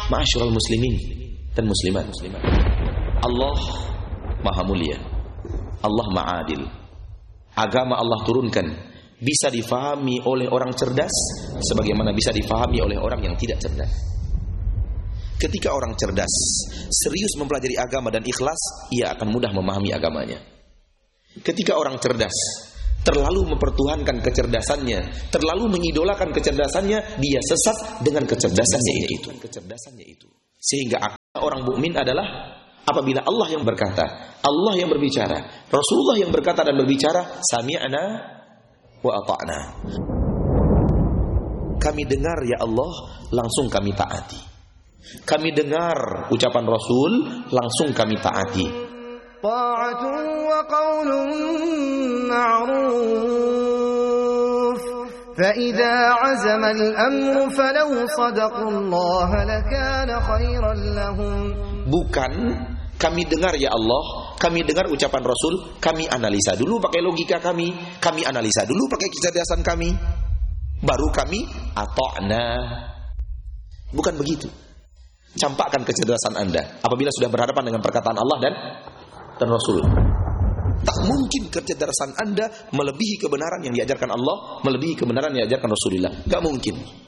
Ma'asyiral muslimin dan muslimat, Allah Maha Mulia, Allah Maha Adil. Agama Allah turunkan bisa difahami oleh orang cerdas sebagaimana bisa difahami oleh orang yang tidak cerdas. Ketika orang cerdas serius mempelajari agama dan ikhlas, ia akan mudah memahami agamanya. Ketika orang cerdas terlalu mempertuhankan kecerdasannya, terlalu mengidolakan kecerdasannya, dia sesat dengan kecerdasannya itu. Sehingga orang mukmin adalah apabila Allah yang berkata, Allah yang berbicara, Rasulullah yang berkata dan berbicara, sami'na wa ata'na. Kami dengar ya Allah, langsung kami taati. Kami dengar ucapan Rasul, langsung kami taati. Ta'atun wa qaulun ma'ruf. Fa idza 'azama al-amru falaw sadaqu Allah lakana khairan lahum. Bukan kami dengar ya Allah, kami dengar ucapan Rasul, kami analisa dulu pakai logika kami analisa dulu pakai kecerdasan kami, baru kami ata'na. Bukan begitu. Campakkan kecerdasan Anda apabila sudah berhadapan dengan perkataan Allah dan Rasul. Tak mungkin kecerdasan Anda melebihi kebenaran yang diajarkan Allah, melebihi kebenaran yang diajarkan Rasulullah. Gak mungkin.